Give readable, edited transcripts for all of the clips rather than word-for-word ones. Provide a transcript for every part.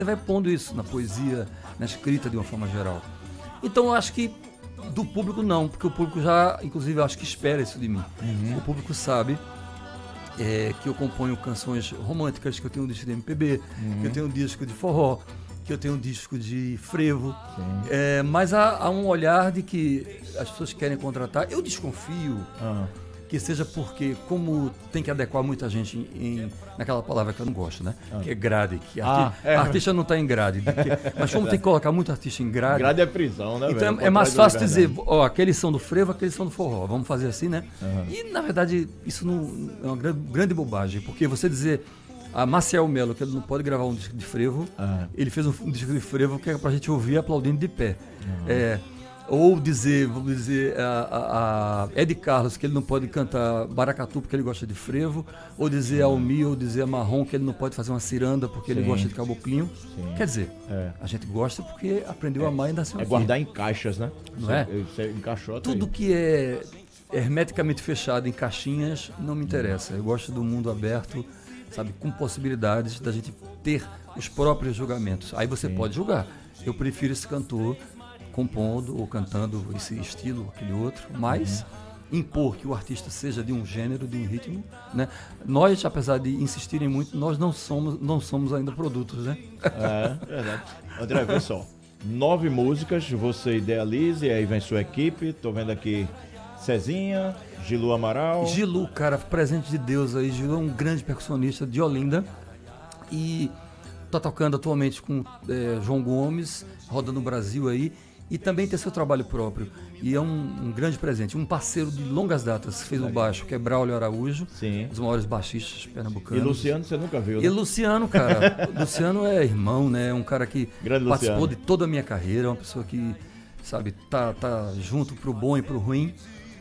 vai pondo isso na poesia, na escrita de uma forma geral. Então eu acho que do público não, porque o público já, inclusive, eu acho que espera isso de mim. O público sabe que eu componho canções românticas, que eu tenho um disco de MPB, que eu tenho um disco de forró, que eu tenho um disco de frevo, mas há um olhar de que as pessoas querem contratar. Eu desconfio que seja porque, como tem que adequar muita gente naquela palavra que eu não gosto, né? Que é grade. Que artista não está em grade. Mas como tem que colocar muito artista em grade... Grade é prisão, né? Então é mais fácil dizer, aqueles são do frevo, aqueles são do forró. Vamos fazer assim, né? E, na verdade, isso não é uma grande bobagem. Porque você dizer a Maciel Melo que ele não pode gravar um disco de frevo, ele fez um disco de frevo que é pra gente ouvir aplaudindo de pé. Ou dizer, vamos dizer, a Ed Carlos que ele não pode cantar Baracatu porque ele gosta de frevo, ou dizer a Almir, ou dizer a Marrom que ele não pode fazer uma ciranda porque ele gosta de caboclinho. Quer dizer, a gente gosta porque aprendeu a amar e nasceu aqui. É guardar em caixas, né? Não é? Você encaixou tudo que é hermeticamente fechado em caixinhas não me interessa. Eu gosto do mundo aberto, sabe, com possibilidades da gente ter os próprios julgamentos. Aí você pode julgar. Eu prefiro esse cantor compondo ou cantando esse estilo, aquele outro, mas impor que o artista seja de um gênero, de um ritmo, né? Nós, apesar de insistirem muito, nós não somos ainda produtos, né? Verdade. André, vê só, 9 músicas, você idealiza e aí vem sua equipe, tô vendo aqui Cezinha, Gilu Amaral. Gilu, cara, presente de Deus aí. Gilu é um grande percussionista de Olinda e tá tocando atualmente com João Gomes, rodando no Brasil aí. E também tem seu trabalho próprio. E é um grande presente. Um parceiro de longas datas, fez o baixo, que é Braulio Araújo, um dos maiores baixistas pernambucanos. E Luciano você nunca viu, né? E Luciano, cara. Luciano é irmão, né? É um cara que participou de toda a minha carreira. É uma pessoa que, sabe, tá junto pro bom e pro ruim.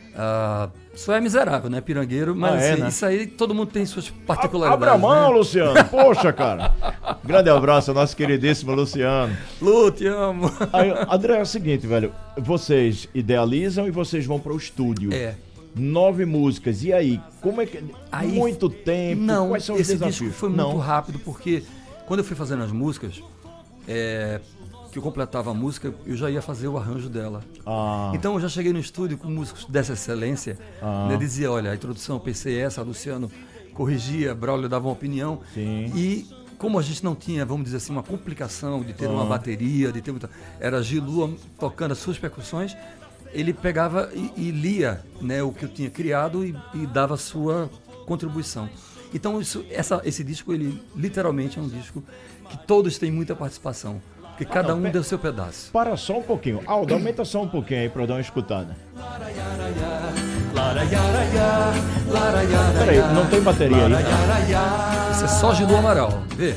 Só é miserável, né? Pirangueiro, mas né? Isso aí todo mundo tem suas particularidades. Abra a mão, né? Luciano. Poxa, cara. Grande abraço ao nosso queridíssimo Luciano. Lu, te amo. Aí, André, é o seguinte, velho. Vocês idealizam e vocês vão para o estúdio. 9 músicas. E aí? Como é que... muito tempo? Não, quais são os esse desafios? disco foi muito rápido, porque quando eu fui fazendo as músicas, que eu completava a música, eu já ia fazer o arranjo dela. Então eu já cheguei no estúdio com músicos dessa excelência, né, dizia, olha, a introdução eu pensei essa, Luciano corrigia, Braulio dava uma opinião. E como a gente não tinha, vamos dizer assim, uma complicação de ter uma bateria, de ter muita... Era Gilu tocando as suas percussões, ele pegava e lia, né, o que eu tinha criado e dava a sua contribuição. Então esse disco, ele literalmente é um disco que todos têm muita participação. Porque cada um deu seu pedaço. Para só um pouquinho. Aldo, aumenta só um pouquinho aí pra eu dar uma escutada. Peraí, não tem bateria aí? Isso é só Gilu Amaral, vê?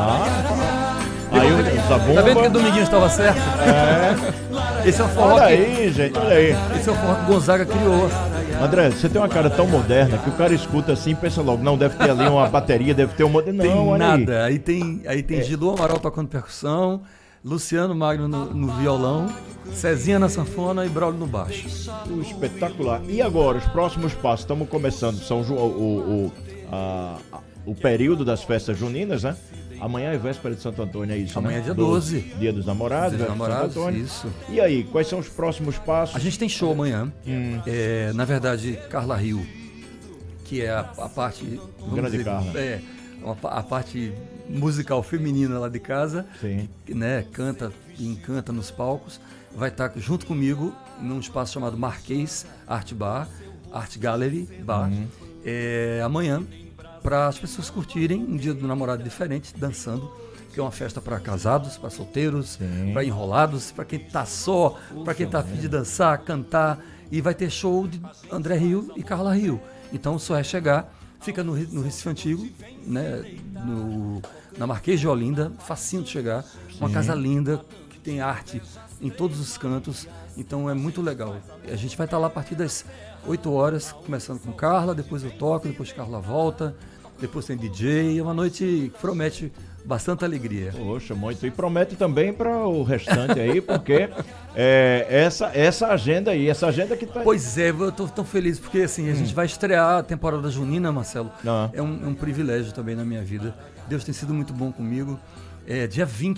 Aí o Zabumba... Tá vendo que o Dominguinhos estava certo? Esse é o forró. Olha aí, gente, olha aí. Esse é o forró que Gonzaga criou. André, você tem uma cara tão moderna que o cara escuta assim e pensa logo, não, deve ter ali uma bateria, deve ter um... Não, tem nada. Aí tem Gilu Amaral tocando percussão, Luciano Magno no violão, Cezinha na sanfona e Braulio no baixo. Espetacular. E agora, os próximos passos? Estamos começando São João, o período das festas juninas, né? Amanhã é véspera de Santo Antônio, é isso, Amanhã né? é dia 12. Dia dos Namorados, Dia dos Namorados, Santo Antônio. Isso. E aí, quais são os próximos passos? A gente tem show amanhã. Na verdade, Carla Rio, que é a parte... Grande dizer, Carla. A parte musical feminina lá de casa, que, né, canta e encanta nos palcos, vai estar junto comigo num espaço chamado Marquês Art Gallery Bar, amanhã, para as pessoas curtirem um dia do namorado diferente, dançando, que é uma festa para casados, para solteiros, para enrolados, para quem tá só, para quem tá a fim de dançar, cantar, e vai ter show de André Rio e Carla Rio. Então só é chegar, fica no Recife Antigo, né, na Marquês de Olinda, facinho de chegar, uma casa linda, que tem arte em todos os cantos, então é muito legal. A gente vai estar lá a partir das 8 horas, começando com Carla, depois eu toco, depois Carla volta, depois tem DJ, é uma noite que promete bastante alegria. Poxa, muito. E promete também para o restante aí, porque essa agenda aí, essa agenda que tá... Pois é, eu tô tão feliz, porque assim, a gente vai estrear a temporada junina, Marcelo. É um privilégio também na minha vida. Deus tem sido muito bom comigo. Dia 20